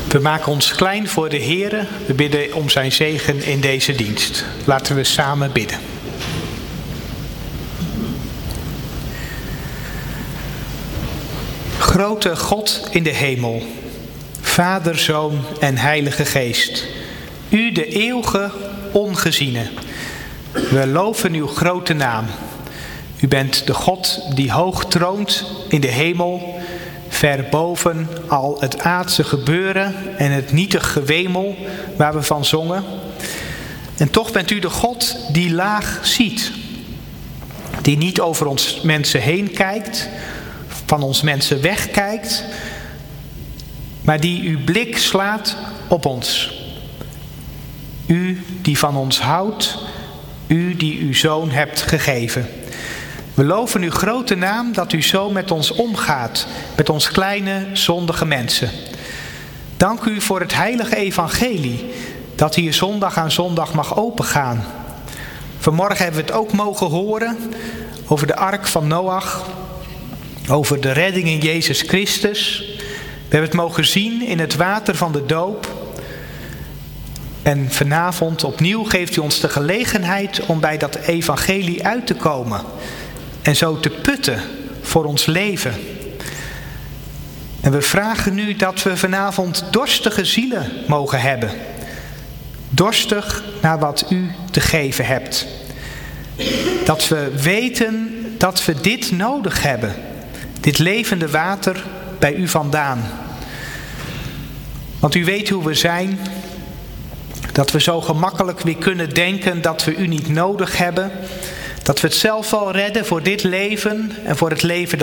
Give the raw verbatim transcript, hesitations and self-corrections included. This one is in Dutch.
We maken ons klein voor de Heere. We bidden om zijn zegen in deze dienst. Laten we samen bidden. Grote God in de hemel, Vader, Zoon en Heilige Geest, u de eeuwige ongeziene, we loven uw grote naam. U bent de God die hoog troont in de hemel, ver boven al het aardse gebeuren en het nietig gewemel waar we van zongen. En toch bent u de God die laag ziet, die niet over ons mensen heen kijkt, van ons mensen wegkijkt, maar die uw blik slaat op ons. U die van ons houdt, u die uw zoon hebt gegeven. We loven uw grote naam dat u zo met ons omgaat, met ons kleine zondige mensen. Dank u voor het heilige evangelie, dat hier zondag aan zondag mag opengaan. Vanmorgen hebben we het ook mogen horen over de ark van Noach, over de redding in Jezus Christus. We hebben het mogen zien in het water van de doop. En vanavond opnieuw geeft u ons de gelegenheid om bij dat evangelie uit te komen. En zo te putten voor ons leven. En we vragen nu dat we vanavond dorstige zielen mogen hebben. Dorstig naar wat u te geven hebt. Dat we weten dat we dit nodig hebben. Dit levende water bij u vandaan. Want u weet hoe we zijn. Dat we zo gemakkelijk weer kunnen denken dat we u niet nodig hebben. Dat we het zelf wel redden voor dit leven en voor het leven